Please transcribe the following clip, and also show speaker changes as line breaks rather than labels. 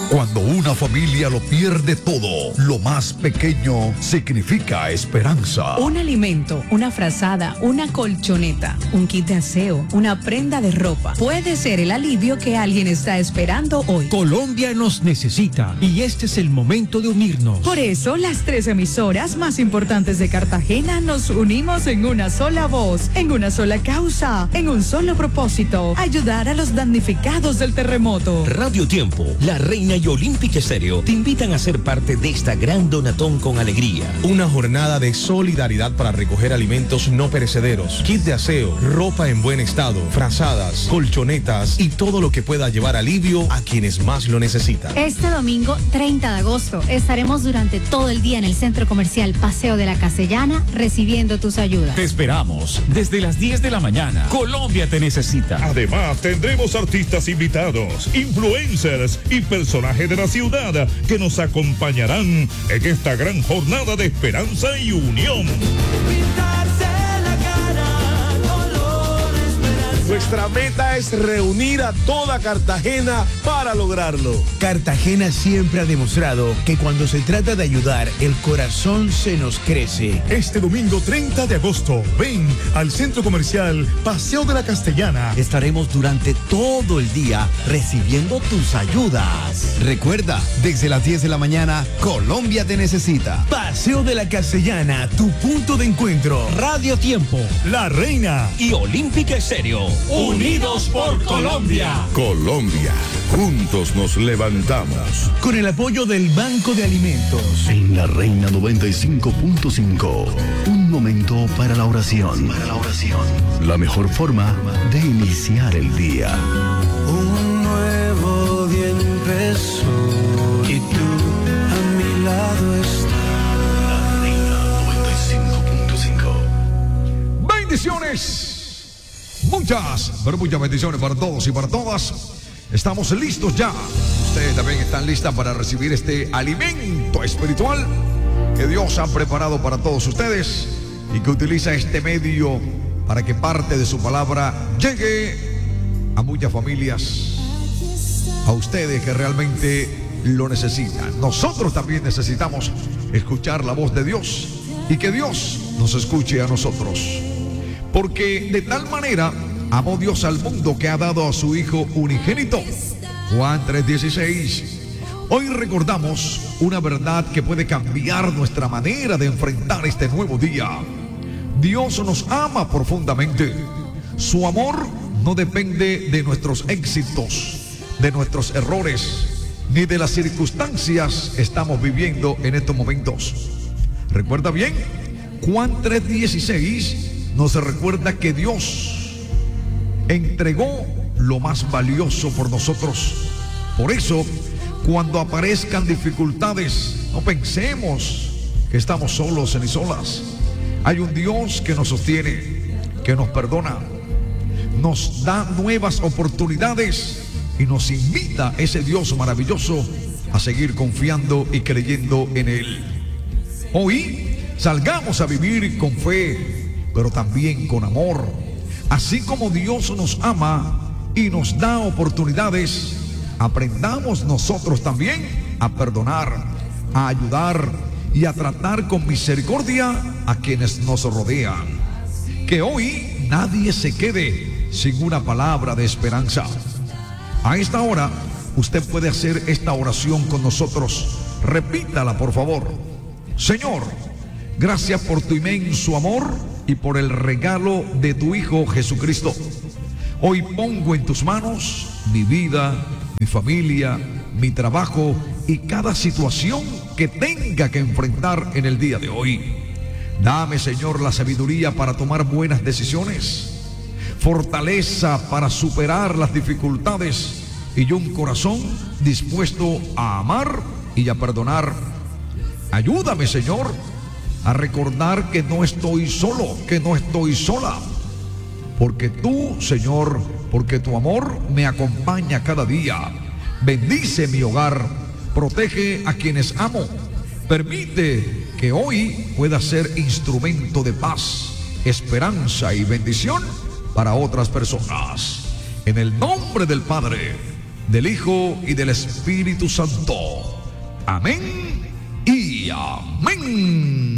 Cuando una familia lo pierde todo, lo más pequeño significa esperanza.
Un alimento, una frazada, una colchoneta, un kit de aseo, una prenda de ropa. Puede ser el alivio que alguien está esperando hoy.
Colombia nos necesita y este es el momento de unirnos.
Por eso, las 3 emisoras más importantes de Cartagena nos unimos en una sola voz, en una sola causa, en un solo propósito: ayudar a los damnificados del terremoto.
Radio Tiempo, La Reina y Olímpica Estéreo te invitan a ser parte de esta gran donatón con alegría.
Una jornada de solidaridad para recoger alimentos no perecederos, kit de aseo, ropa en buen estado, frazadas, colchonetas y todo lo que pueda llevar alivio a quienes más lo necesitan.
Este domingo 30 de agosto estaremos durante todo el día en el Centro Comercial Paseo de la Castellana recibiendo tus ayudas.
Te esperamos desde las 10 de la mañana. Colombia te necesita.
Además, tendremos artistas invitados, influencers y personajes de la ciudad que nos acompañarán en esta gran jornada de esperanza y unión.
Nuestra meta es reunir a toda Cartagena para lograrlo.
Cartagena siempre ha demostrado que cuando se trata de ayudar, el corazón se nos crece.
Este domingo 30 de agosto, ven al Centro Comercial Paseo de la Castellana.
Estaremos durante todo el día recibiendo tus ayudas.
Recuerda, desde las 10 de la mañana, Colombia te necesita.
Paseo de la Castellana, tu punto de encuentro.
Radio Tiempo,
La Reina
y Olímpica Estéreo.
Unidos por Colombia.
Colombia, juntos nos levantamos.
Con el apoyo del Banco de Alimentos.
En La Reina 95.5, un momento para la oración. La mejor forma de iniciar el día.
Un nuevo día empezó y tú a mi lado estás.
La Reina 95.5.
Bendiciones. Muchas, pero muchas bendiciones para todos y para todas. Estamos listos ya. Ustedes también están listas para recibir este alimento espiritual que Dios ha preparado para todos ustedes y que utiliza este medio para que parte de su palabra llegue a muchas familias, a ustedes que realmente lo necesitan. Nosotros también necesitamos escuchar la voz de Dios y que Dios nos escuche a nosotros. Porque de tal manera amó Dios al mundo que ha dado a su Hijo unigénito. Juan 3:16. Hoy recordamos una verdad que puede cambiar nuestra manera de enfrentar este nuevo día. Dios nos ama profundamente. Su amor no depende de nuestros éxitos, de nuestros errores, ni de las circunstancias que estamos viviendo en estos momentos. ¿Recuerda bien? Juan 3:16 nos recuerda que Dios entregó lo más valioso por nosotros. Por eso, cuando aparezcan dificultades, no pensemos que estamos solos ni solas. Hay un Dios que nos sostiene, que nos perdona, nos da nuevas oportunidades y nos invita ese Dios maravilloso a seguir confiando y creyendo en Él. Hoy salgamos a vivir con fe, pero también con amor. Así como Dios nos ama y nos da oportunidades, aprendamos nosotros también a perdonar, a ayudar y a tratar con misericordia a quienes nos rodean. Que hoy nadie se quede sin una palabra de esperanza. A esta hora, usted puede hacer esta oración con nosotros. Repítala, por favor. Señor, gracias por tu inmenso amor y por el regalo de tu Hijo Jesucristo. Hoy pongo en tus manos mi vida, mi familia, mi trabajo y cada situación que tenga que enfrentar en el día de hoy. Dame, Señor, la sabiduría para tomar buenas decisiones, fortaleza para superar las dificultades y un corazón dispuesto a amar y a perdonar. Ayúdame, Señor, a recordar que no estoy solo, que no estoy sola, porque tú, Señor, porque tu amor me acompaña cada día. Bendice mi hogar, protege a quienes amo, permite que hoy pueda ser instrumento de paz, esperanza y bendición para otras personas. En el nombre del Padre, del Hijo y del Espíritu Santo. Amén y amén.